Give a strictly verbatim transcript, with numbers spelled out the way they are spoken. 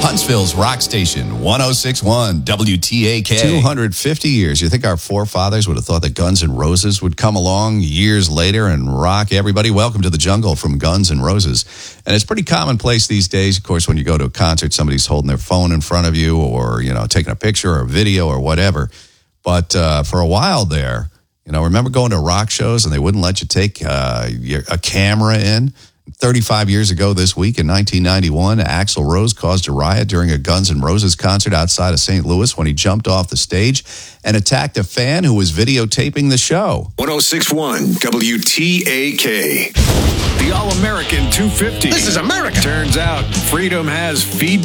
Huntsville's rock station, one oh six point one W T A K. two hundred fifty years. You think our forefathers would have thought that Guns N' Roses would come along years later and rock everybody? Welcome to the jungle from Guns N' Roses. And it's pretty commonplace these days, of course, when you go to a concert, somebody's holding their phone in front of you or, you know, taking a picture or a video or whatever. But uh, for a while there, you know, remember going to rock shows and they wouldn't let you take uh, your, a camera in? thirty-five years ago this week in nineteen ninety-one, Axl Rose caused a riot during a Guns N' Roses concert outside of Saint Louis when he jumped off the stage and attacked a fan who was videotaping the show. one oh six point one W T A K. The All-American two fifty. This is America. Turns out freedom has feedback.